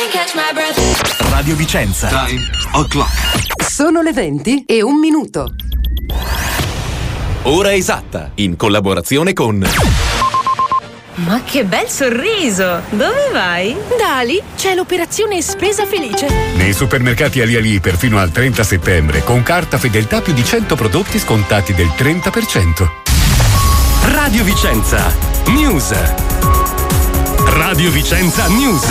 Radio Vicenza. Time o'clock. Sono le 20:01. Ora esatta, in collaborazione con... Ma che bel sorriso! Dove vai? Da Ali c'è l'operazione Spesa Felice. Nei supermercati Ali perfino al 30 settembre, con carta fedeltà più di 100 prodotti scontati del 30%. Radio Vicenza News. Radio Vicenza News.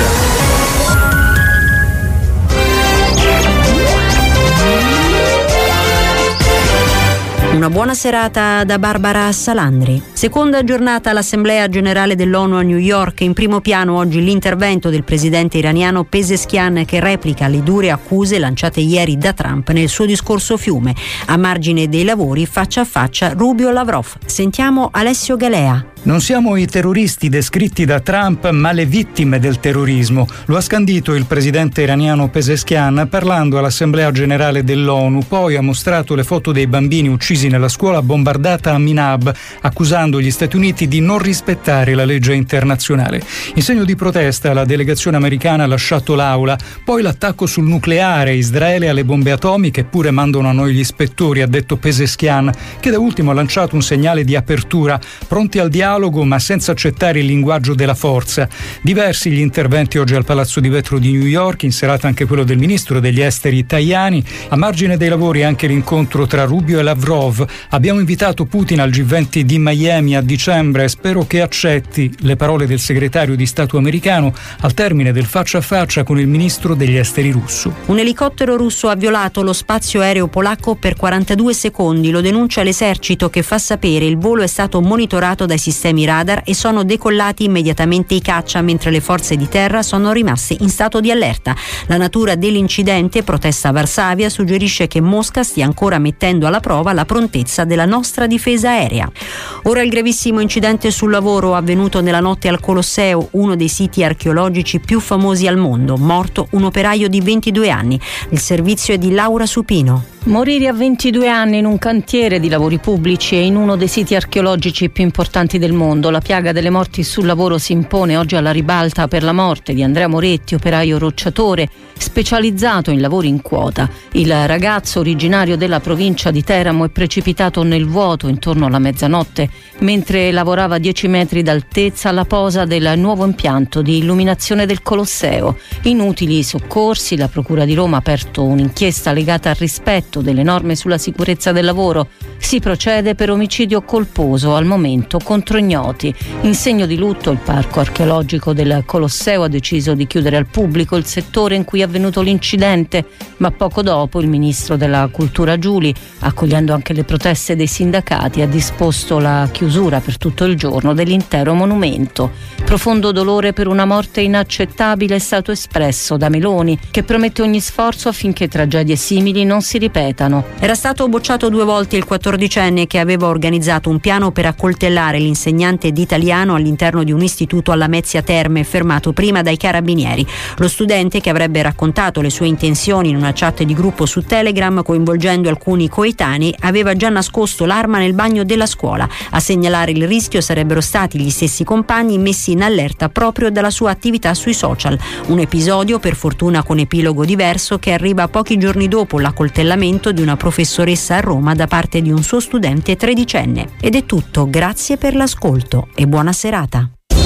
Una buona serata da Barbara Salandri. Seconda giornata all'Assemblea Generale dell'ONU a New York. In primo piano oggi l'intervento del presidente iraniano Pezeshkian, che replica le dure accuse lanciate ieri da Trump nel suo discorso fiume. A margine dei lavori, faccia a faccia Rubio-Lavrov. Sentiamo Alessio Galea. Non siamo i terroristi descritti da Trump, ma le vittime del terrorismo. Lo ha scandito il presidente iraniano Pezeshkian parlando all'Assemblea Generale dell'ONU. Poi ha mostrato le foto dei bambini uccisi nella scuola bombardata a Minab, accusando gli Stati Uniti di non rispettare la legge internazionale. In segno di protesta la delegazione americana ha lasciato l'aula. Poi l'attacco sul nucleare, Israele alle bombe atomiche, eppure mandano a noi gli ispettori, ha detto Pezeshkian, che da ultimo ha lanciato un segnale di apertura, pronti al dialogo ma senza accettare il linguaggio della forza. Diversi gli interventi oggi al Palazzo di Vetro di New York, in serata anche quello del ministro degli esteri Tajani. A margine dei lavori anche l'incontro tra Rubio e Lavrov. Abbiamo invitato Putin al G20 di Miami a dicembre, spero che accetti, le parole del segretario di Stato americano al termine del faccia a faccia con il ministro degli esteri russo. Un elicottero russo ha violato lo spazio aereo polacco per 42 secondi, lo denuncia l'esercito, che fa sapere il volo è stato monitorato dai sistemi radar e sono decollati immediatamente i caccia, mentre le forze di terra sono rimaste in stato di allerta. La natura dell'incidente, protesta a Varsavia, suggerisce che Mosca stia ancora mettendo alla prova la prontezza della nostra difesa aerea. Ora il gravissimo incidente sul lavoro avvenuto nella notte al Colosseo, uno dei siti archeologici più famosi al mondo. Morto un operaio di 22 anni. Il servizio è di Laura Supino. Morire a 22 anni in un cantiere di lavori pubblici e in uno dei siti archeologici più importanti del mondo. La piaga delle morti sul lavoro si impone oggi alla ribalta per la morte di Andrea Moretti, operaio rocciatore, specializzato in lavori in quota. Il ragazzo, originario della provincia di Teramo, è precipitato nel vuoto intorno alla mezzanotte mentre lavorava a 10 metri d'altezza alla posa del nuovo impianto di illuminazione del Colosseo. Inutili i soccorsi, la Procura di Roma ha aperto un'inchiesta legata al rispetto delle norme sulla sicurezza del lavoro. Si procede per omicidio colposo, al momento contro ignoti. In segno di lutto il parco archeologico del Colosseo ha deciso di chiudere al pubblico il settore in cui è avvenuto l'incidente, ma poco dopo il ministro della Cultura Giuli, accogliendo anche le proteste dei sindacati, ha disposto la chiusura per tutto il giorno dell'intero monumento. Profondo dolore per una morte inaccettabile è stato espresso da Meloni, che promette ogni sforzo affinché tragedie simili non si ripetano. Era stato bocciato 2 volte il 14enne che aveva organizzato un piano per accoltellare l'insegnante di italiano all'interno di un istituto alla Lamezia Terme, fermato prima dai carabinieri. Lo studente, che avrebbe raccontato le sue intenzioni in una chat di gruppo su Telegram coinvolgendo alcuni coetanei, aveva già nascosto l'arma nel bagno della scuola. A segnalare il rischio sarebbero stati gli stessi compagni messi in allerta proprio dalla sua attività sui social. Un episodio, per fortuna con epilogo diverso, che arriva pochi giorni dopo l'accoltellamento di una professoressa a Roma da parte di un suo studente 13enne. Ed è tutto, grazie per l'ascolto e buona serata.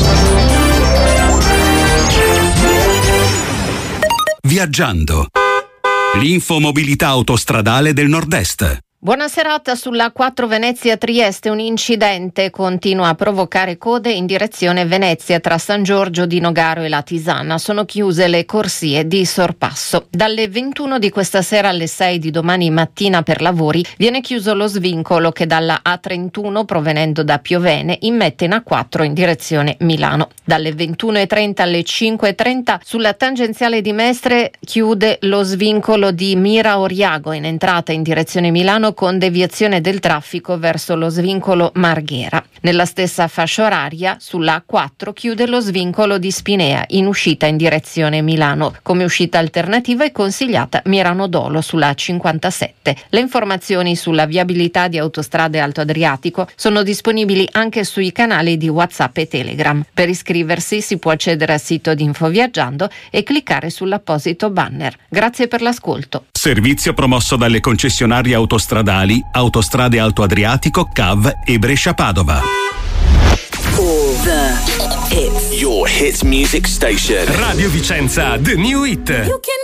Viaggiando. L'infomobilità autostradale del Nord-Est. Buona serata. Sulla 4 Venezia-Trieste un incidente continua a provocare code in direzione Venezia tra San Giorgio di Nogaro e la Tisana. Sono chiuse le corsie di sorpasso. Dalle 21 di questa sera alle 6 di domani mattina per lavori viene chiuso lo svincolo che dalla A31 provenendo da Piovene immette in A4 in direzione Milano. Dalle 21.30 alle 5.30 sulla tangenziale di Mestre chiude lo svincolo di Mira Oriago in entrata in direzione Milano Milano con deviazione del traffico verso lo svincolo Marghera. Nella stessa fascia oraria sulla A4 chiude lo svincolo di Spinea in uscita in direzione Milano. Come uscita alternativa è consigliata Mirano Dolo sulla A57. Le informazioni sulla viabilità di Autostrade Alto Adriatico sono disponibili anche sui canali di WhatsApp e Telegram. Per iscriversi si può accedere al sito di InfoViaggiando e cliccare sull'apposito banner. Grazie per l'ascolto. Servizio promosso dalle concessionarie autostradali Autostrade Alto Adriatico, CAV e Brescia-Padova. All the hits. Your hits music station. Radio Vicenza, The New Hit. You can